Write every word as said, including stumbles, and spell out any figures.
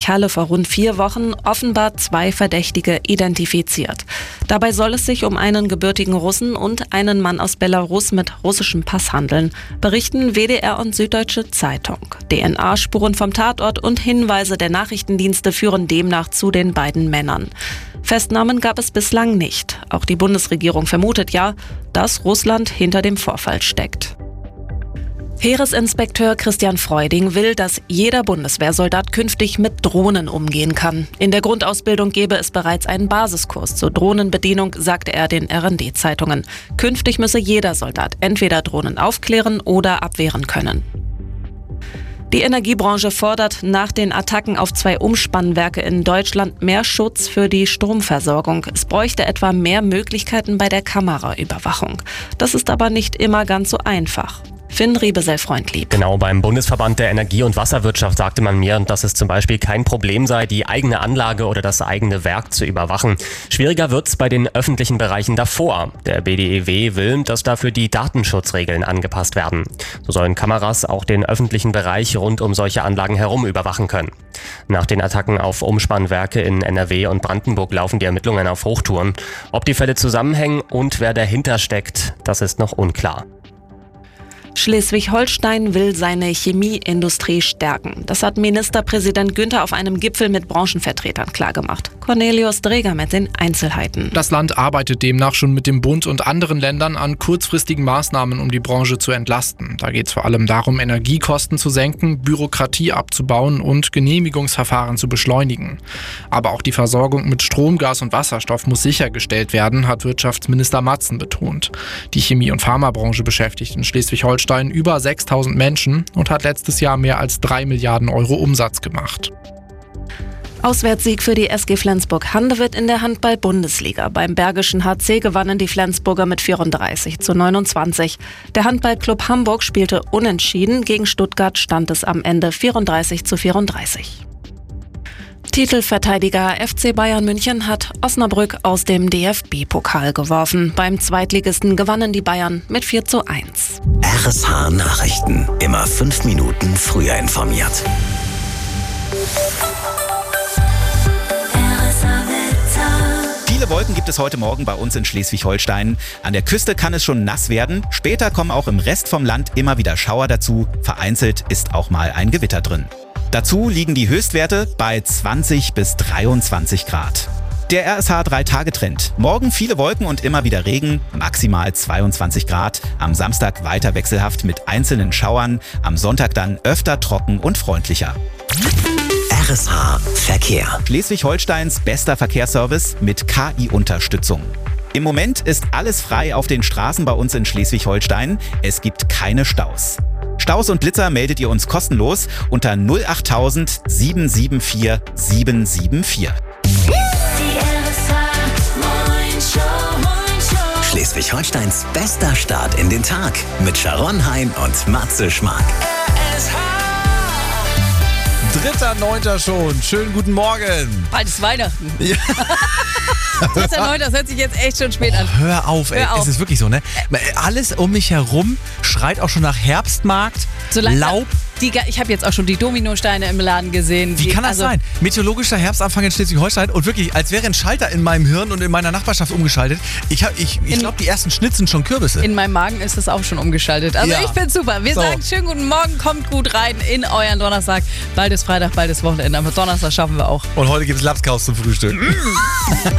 Halle vor rund vier Wochen offenbar zwei Verdächtige identifiziert. Dabei soll es sich um einen gebürtigen Russen und einen Mann aus Belarus mit russischem Pass handeln, berichten W D R und Süddeutsche Zeitung. D N A-Spuren vom Tatort und Hinweise der Nachrichtendienste führen demnach zu den beiden Männern. Festnahmen gab es bislang nicht. Auch die Bundesregierung vermutet ja, dass Russland hinter dem Vorfall steckt. Heeresinspekteur Christian Freuding will, dass jeder Bundeswehrsoldat künftig mit Drohnen umgehen kann. In der Grundausbildung gebe es bereits einen Basiskurs zur Drohnenbedienung, sagte er den R N D-Zeitungen. Künftig müsse jeder Soldat entweder Drohnen aufklären oder abwehren können. Die Energiebranche fordert nach den Attacken auf zwei Umspannwerke in Deutschland mehr Schutz für die Stromversorgung. Es bräuchte etwa mehr Möglichkeiten bei der Kameraüberwachung. Das ist aber nicht immer ganz so einfach. Finn Riebesell-Freundlieb. Genau, beim Bundesverband der Energie- und Wasserwirtschaft sagte man mir, dass es zum Beispiel kein Problem sei, die eigene Anlage oder das eigene Werk zu überwachen. Schwieriger wird's bei den öffentlichen Bereichen davor. Der B D E W will, dass dafür die Datenschutzregeln angepasst werden. So sollen Kameras auch den öffentlichen Bereich rund um solche Anlagen herum überwachen können. Nach den Attacken auf Umspannwerke in N R W und Brandenburg laufen die Ermittlungen auf Hochtouren. Ob die Fälle zusammenhängen und wer dahinter steckt, das ist noch unklar. Schleswig-Holstein will seine Chemieindustrie stärken. Das hat Ministerpräsident Günther auf einem Gipfel mit Branchenvertretern klargemacht. Cornelius Dreger mit den Einzelheiten. Das Land arbeitet demnach schon mit dem Bund und anderen Ländern an kurzfristigen Maßnahmen, um die Branche zu entlasten. Da geht es vor allem darum, Energiekosten zu senken, Bürokratie abzubauen und Genehmigungsverfahren zu beschleunigen. Aber auch die Versorgung mit Strom, Gas und Wasserstoff muss sichergestellt werden, hat Wirtschaftsminister Matzen betont. Die Chemie- und Pharmabranche beschäftigt in Schleswig-Holstein über sechstausend Menschen und hat letztes Jahr mehr als drei Milliarden Euro Umsatz gemacht. Auswärtssieg für die S G Flensburg-Handewitt in der Handball-Bundesliga. Beim Bergischen H C gewannen die Flensburger mit vierunddreißig zu neunundzwanzig. Der Handballclub Hamburg spielte unentschieden. Gegen Stuttgart stand es am Ende vierunddreißig zu vierunddreißig. Titelverteidiger F C Bayern München hat Osnabrück aus dem D F B-Pokal geworfen. Beim Zweitligisten gewannen die Bayern mit vier zu eins. R S H Nachrichten. Immer fünf Minuten früher informiert. Viele Wolken gibt es heute Morgen bei uns in Schleswig-Holstein. An der Küste kann es schon nass werden. Später kommen auch im Rest vom Land immer wieder Schauer dazu. Vereinzelt ist auch mal ein Gewitter drin. Dazu liegen die Höchstwerte bei zwanzig bis dreiundzwanzig Grad. Der R S H drei Tage Trend. Morgen viele Wolken und immer wieder Regen, maximal zweiundzwanzig Grad. Am Samstag weiter wechselhaft mit einzelnen Schauern. Am Sonntag dann öfter trocken und freundlicher. R S H Verkehr. Schleswig-Holsteins bester Verkehrsservice mit K I-Unterstützung. Im Moment ist alles frei auf den Straßen bei uns in Schleswig-Holstein. Es gibt keine Staus. Staus und Blitzer meldet ihr uns kostenlos unter null acht tausend sieben sieben vier sieben sieben vier. Schleswig-Holsteins bester Start in den Tag mit Sharon Hein und Matze Schmark. dritter neunter schon. Schönen guten Morgen. Bald ist Weihnachten. Ja. dritter neunter, das hört sich jetzt echt schon spät an. Oh, hör auf, ey. Hör auf. Es ist wirklich so, ne? Alles um mich herum schreit auch schon nach Herbstmarkt, So langsam- Laub. Die, ich habe jetzt auch schon die Dominosteine im Laden gesehen. Wie die, kann das also, sein? Meteorologischer Herbstanfang in Schleswig-Holstein und wirklich, als wäre ein Schalter in meinem Hirn und in meiner Nachbarschaft umgeschaltet. Ich, hab- ich, ich In- glaube, die ersten schnitzen schon Kürbisse. In meinem Magen ist das auch schon umgeschaltet. Also Ja. ich find's super. Wir So. sagen schönen guten Morgen, kommt gut rein in euren Donnerstag. Bald ist Freitag, bald ist Wochenende. Aber Donnerstag schaffen wir auch. Und heute gibt es Lapskaus zum Frühstück.